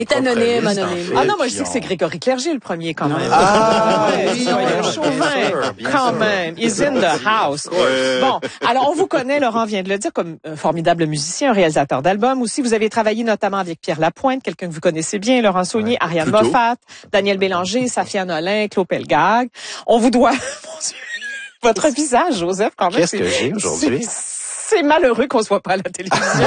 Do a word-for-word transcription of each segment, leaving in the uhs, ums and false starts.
est anonyme, liste, anonyme. en fait, Ah non, moi je qui sais que ont- c'est Grégory Clerget le premier quand même. Ah, ouais, oui, soyons bien chauvins, sûr, bien quand sûr. même. He's in the house. Bon, alors on vous connaît, Laurent vient de le dire, comme un formidable musicien, un réalisateur d'albums. Aussi, vous avez travaillé notamment avec Pierre Lapointe, quelqu'un que vous connaissez bien, Laurent Saunier, Ouais, Ariane plutôt. Moffat, Daniel Bélanger, Safia Nolin, Claude Pelgag. On vous doit... Mon Dieu, votre visage, Joseph, quand même. Qu'est-ce que j'ai aujourd'hui? C'est malheureux qu'on se voit pas à la télévision.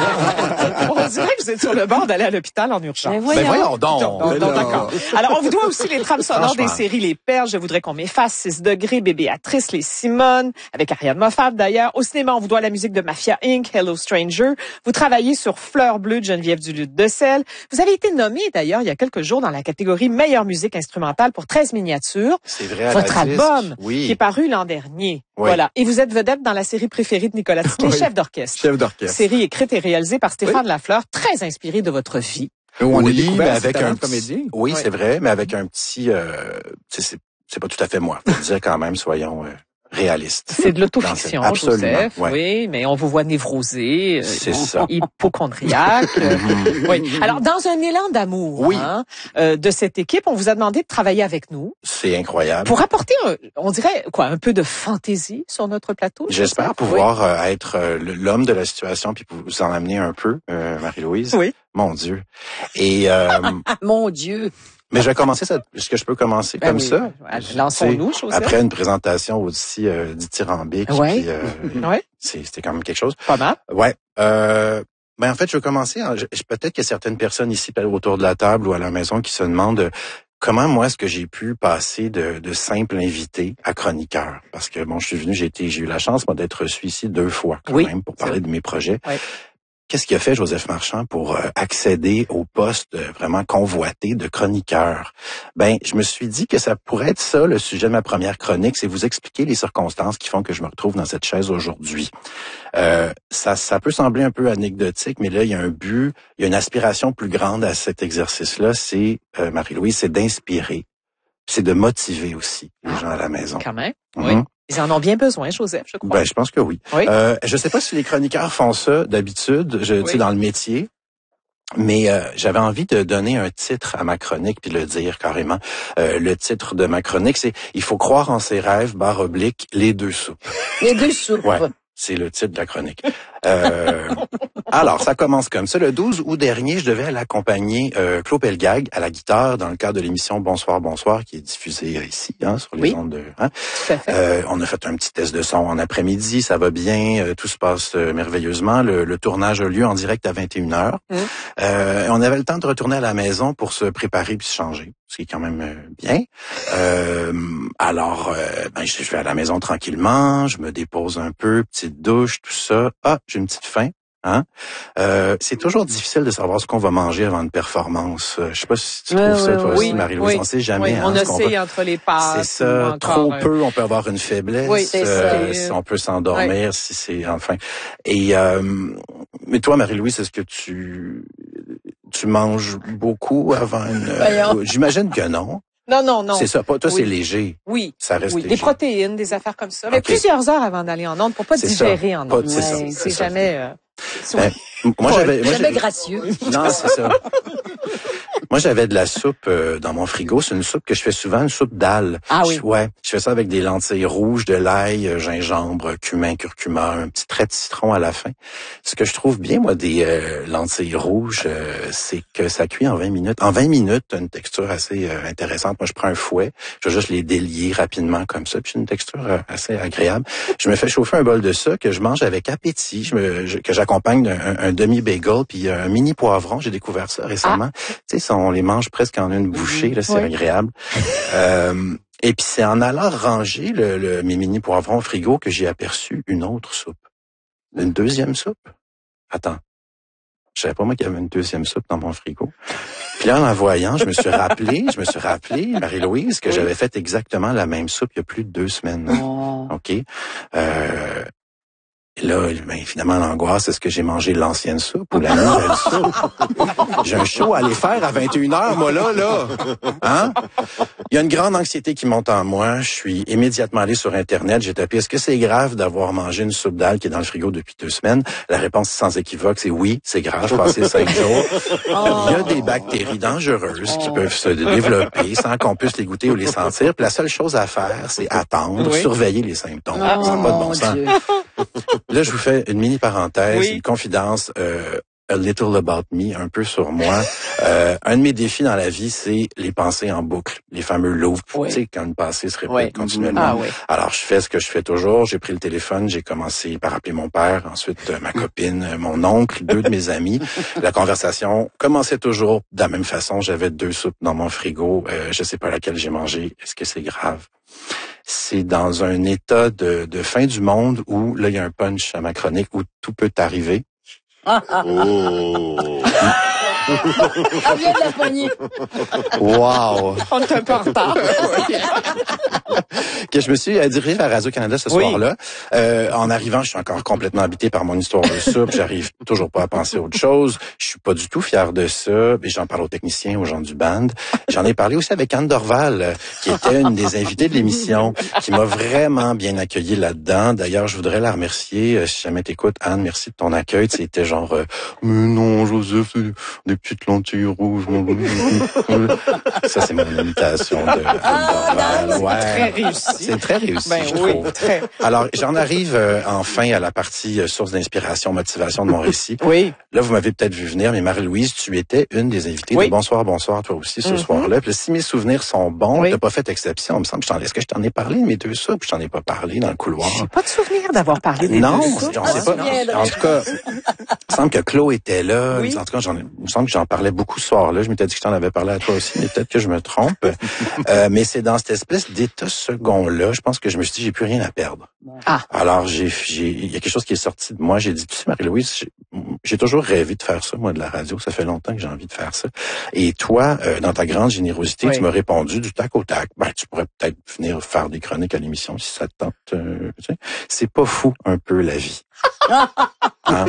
On dirait que vous êtes sur le bord d'aller à l'hôpital en urgence. Mais voyons. Ben voyons donc. Donc, donc, Ben là. d'accord. Alors, on vous doit aussi les trames sonores des Franchement. séries Les Perles, Je voudrais qu'on m'efface, six degrés, Bébé Atrice, Les Simones, avec Ariane Moffat d'ailleurs. Au cinéma, on vous doit la musique de Mafia Incorporated, Hello Stranger. Vous travaillez sur Fleur bleue de Geneviève Duluth de Selle. Vous avez été nommé d'ailleurs il y a quelques jours dans la catégorie meilleure musique instrumentale pour treize miniatures. C'est vrai, à Votre la disque. album Oui. qui est paru l'an dernier. Oui. Voilà. Et vous êtes vedette dans la série préférée de Nicolas Titley, Oui. Chef d'orchestre. Chef d'orchestre. Série écrite et réalisée par Stéphane Lafleur, très inspirée de votre vie. Où on a Oui, découvert mais ses avec talents un de comédien. petit... Oui, Oui. c'est vrai, mais avec un petit... Euh, tu sais, c'est, c'est pas tout à fait moi. Faut le dire quand même, soyons euh, réalistes. C'est de l'autofiction, Dans cette- absolument, Joseph. ouais. Oui, mais on vous voit névrosé, euh, C'est ça. hypochondriaque. euh, oui. Alors, dans un élan d'amour Oui. hein, euh, de cette équipe, on vous a demandé de travailler avec nous C'est incroyable. pour apporter, un, on dirait, quoi, un peu de fantaisie sur notre plateau. J'espère Joseph? pouvoir euh, être euh, le- l'homme de la situation puis vous en amener un peu, euh, Marie-Louise. Oui. Mon Dieu. Et euh, Ah, mon Dieu. mais je vais commencer ça. Est-ce que je peux commencer Ben comme oui. ça? Ouais, lançons-nous, Tu sais, Joseph. après une présentation aussi euh, dithyrambique, Ouais. puis, euh, Ouais, c'est- c'était quand même quelque chose. pas mal. Ouais. Euh, ben en fait, je vais commencer. en- je- Peut-être qu'il y a certaines personnes ici autour de la table ou à la maison qui se demandent euh, comment moi est-ce que j'ai pu passer de, de simple invité à chroniqueur. Parce que bon, je suis venu, j'ai été, j'ai eu la chance moi d'être reçu ici deux fois quand Oui, même pour c'est parler vrai. de mes projets. Ouais. Qu'est-ce qui a fait Joseph Marchand pour euh, accéder au poste euh, vraiment convoité de chroniqueur? Ben, je me suis dit que ça pourrait être ça le sujet de ma première chronique, c'est vous expliquer les circonstances qui font que je me retrouve dans cette chaise aujourd'hui. Euh, ça, ça peut sembler un peu anecdotique, mais là, il y a un but, il y a une aspiration plus grande à cet exercice-là, c'est, euh, Marie-Louise, c'est d'inspirer, c'est de motiver aussi les gens à la maison. Quand même. Mhm. Oui. Ils en ont bien besoin, Joseph, je crois. Ben, je pense que oui. Oui. Euh, je sais pas si les chroniqueurs font ça d'habitude, je, tu sais, Oui. dans le métier. Mais euh, j'avais envie de donner un titre à ma chronique puis le dire carrément. Euh, le titre de ma chronique, c'est « Il faut croire en ses rêves, barre oblique, les deux soupes ». Les deux soupes. Ouais, c'est le titre de la chronique. Euh, alors, ça commence comme ça. Le douze août dernier, je devais aller accompagner euh, Claude Pelgag à la guitare dans le cadre de l'émission Bonsoir, Bonsoir, qui est diffusée euh, ici, hein, sur les Oui. ondes de... Hein. Tout à fait. Euh, on a fait un petit test de son en après-midi, ça va bien, euh, tout se passe euh, merveilleusement. Le, le tournage a lieu en direct à vingt et une heures. Mm. Euh, on avait le temps de retourner à la maison pour se préparer puis se changer, ce qui est quand même euh, bien. Euh, alors, euh, ben, je, je vais à la maison tranquillement, je me dépose un peu, petite douche, tout ça. Ah, j'ai une petite faim. Hein? Euh, c'est toujours difficile de savoir ce qu'on va manger avant une performance. Euh, je sais pas si tu Ouais, trouves ça ouais, toi ouais. aussi, Oui, Marie-Louise. oui. On sait jamais. Oui, hein, on ce qu'on oscille va- entre les pâtes. C'est ou ça. encore Trop un- peu, on peut avoir une faiblesse. Oui, c'est euh, ça. si on peut s'endormir, si c'est enfin. Et euh, mais toi, Marie-Louise, est-ce que tu tu manges beaucoup avant une Voyons. J'imagine que non. Non, non, non. C'est ça. Pas toi, Oui. c'est léger. Oui. Ça reste Oui, léger. des protéines, des affaires comme ça. Mais Ok. plusieurs heures avant d'aller en onde pour pas C'est digérer ça. en Pas- onde. c'est ça, Ouais, c'est C'est ça. jamais... euh, Ben, moi, j'avais, moi, Jamais j'avais- gracieux. Non, c'est ça. Moi, j'avais de la soupe euh, dans mon frigo. C'est une soupe que je fais souvent, une soupe d'ail. Ah oui. Je- ouais, je fais ça avec des lentilles rouges, de l'ail, euh, gingembre, cumin, curcuma, un petit trait de citron à la fin. Ce que je trouve bien, moi, des euh, lentilles rouges, euh, c'est que ça cuit en vingt minutes. En vingt minutes, t'as une texture assez euh, intéressante. Moi, je prends un fouet, je vais juste les délier rapidement comme ça, puis j'ai une texture euh, assez agréable. Je me fais chauffer un bol de ça que je mange avec appétit, je me, je- que j'accompagne d'un un, un demi-bagel, puis un mini poivron. J'ai découvert ça récemment. Tu sais, on les mange presque en une bouchée, là, c'est Oui. agréable. euh, et puis c'est en allant ranger le, le, mes mini poivrons au frigo que j'ai aperçu une autre soupe. Une deuxième soupe. Attends. Je savais pas moi qu'il y avait une deuxième soupe dans mon frigo. Puis là, en la voyant, je me suis rappelé, je me suis rappelé, Marie-Louise, que Oui. j'avais fait exactement la même soupe il y a plus de deux semaines. Oh. OK? Euh, et là, ben, finalement, l'angoisse, est-ce que j'ai mangé l'ancienne soupe ou la nouvelle soupe? J'ai un show à aller faire à vingt et une heures, moi, là, là. Hein? Il y a une grande anxiété qui monte en moi. Je suis immédiatement allé sur Internet. J'ai tapé, est-ce que c'est grave d'avoir mangé une soupe d'ail qui est dans le frigo depuis deux semaines? La réponse sans équivoque, c'est oui, c'est grave. Passé cinq jours. Oh. Il y a des bactéries dangereuses qui peuvent se développer sans qu'on puisse les goûter ou les sentir. Puis la seule chose à faire, c'est attendre, oui. surveiller les symptômes. Oh, Ça n'a pas de bon sens. Dieu. Là, je vous fais une mini parenthèse, Oui. une confidence. Euh, A little about me, un peu sur moi. Euh, un de mes défis dans la vie, c'est les pensées en boucle, les fameux loops. Oui. Tu sais, quand une pensée se répète Oui. continuellement. Ah oui. Alors, je fais ce que je fais toujours. J'ai pris le téléphone, j'ai commencé par appeler mon père, ensuite euh, ma copine, euh, mon oncle, deux de mes amis. La conversation commençait toujours de la même façon. J'avais deux soupes dans mon frigo. Euh, je sais pas laquelle j'ai mangé. Est-ce que c'est grave? C'est dans un état de, de fin du monde où, là, il y a un punch à ma chronique où tout peut arriver. Oh. On vient de la poignée. Wow! On est un peu en retard. Que je me suis euh, dirigé vers Radio-Canada ce Oui. soir-là. Euh, en arrivant, je suis encore complètement habité par mon histoire de soupe. J'arrive toujours pas à penser à autre chose. Je suis pas du tout fier de ça. Et j'en parle aux techniciens, aux gens du band. J'en ai parlé aussi avec Anne Dorval, euh, qui était une des invitées de l'émission, qui m'a vraiment bien accueilli là-dedans. D'ailleurs, je voudrais la remercier. Euh, si jamais t'écoutes, Anne, merci de ton accueil. C'était genre, euh, mais non, Joseph, c'est des petites lentilles rouges. Ça, c'est mon imitation de Anne Ah, Dorval. Ouais. Très réussi. C'est très réussi, Ben je oui, trouve. très. Alors, j'en arrive euh, enfin à la partie euh, source d'inspiration, motivation de mon récit. Oui. Là, vous m'avez peut-être vu venir, mais Marie-Louise, tu étais une des invitées Oui. de Bonsoir, Bonsoir, toi aussi, ce Mm-hmm. soir-là. Puis là, si mes souvenirs sont bons, Oui. t'as pas fait exception. Il me semble que je t'en, est-ce que je t'en ai parlé de mes deux soupes? Je t'en ai pas parlé dans le couloir. J'ai pas de souvenir d'avoir parlé des Non, deux soupes. on sait pas. souviendrai. En tout cas, il me semble que Claude était là. Oui. En tout cas, j'en, ai- il me semble que j'en parlais beaucoup ce soir-là. Je m'étais dit que je t'en avais parlé à toi aussi, mais peut-être que je me trompe. euh, mais c'est dans cette espèce d'état second-là, je pense que je me suis dit, j'ai plus rien à perdre. Ah. Alors, j'ai, j'ai, il y a quelque chose qui est sorti de moi. J'ai dit, tu sais, Marie-Louise, j'ai, j'ai toujours rêvé de faire ça, moi, de la radio. Ça fait longtemps que j'ai envie de faire ça. Et toi, euh, dans ta grande générosité, Oui. tu m'as répondu du tac au tac. Ben, tu pourrais peut-être venir faire des chroniques à l'émission si ça te tente. Euh, tu sais. C'est pas fou, un peu, la vie. Hein?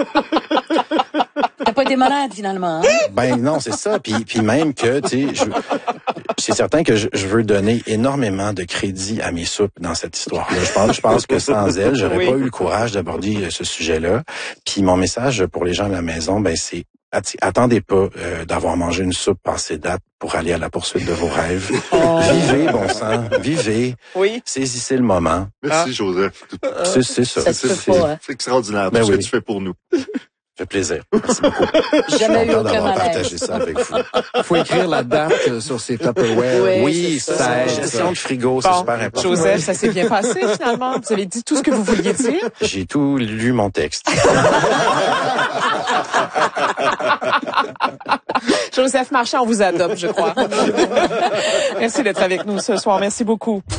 T'as pas été malade, finalement, hein? Ben non, c'est ça. Puis, puis même que, tu sais, je- c'est certain que je, je veux donner énormément de crédit à mes soupes dans cette histoire-là. Je pense, je pense que sans elles, j'aurais Oui. pas eu le courage d'aborder euh, ce sujet-là. Puis mon message pour les gens à la maison, ben c'est atti- attendez pas euh, d'avoir mangé une soupe passée date pour aller à la poursuite de vos rêves. Vivez, bon sang, vivez, Oui. saisissez le moment. Merci, Joseph. C'est, c'est ça. Ça se C'est, peut pas, hein? C'est extraordinaire, Ben tout ce oui. que tu fais pour nous. ça fait plaisir. Merci beaucoup. Je suis Jamais eu content aucun d'avoir malaise. partagé ça avec vous. Faut écrire la date euh, sur ses Tupperware. Oui. Oui, c'est ça, ça. la gestion de frigo, c'est Bon, super important. Joseph, ça s'est bien passé finalement. Vous avez dit tout ce que vous vouliez dire. J'ai tout lu mon texte. Joseph Marchand, on vous adopte, je crois. Merci d'être avec nous ce soir. Merci beaucoup.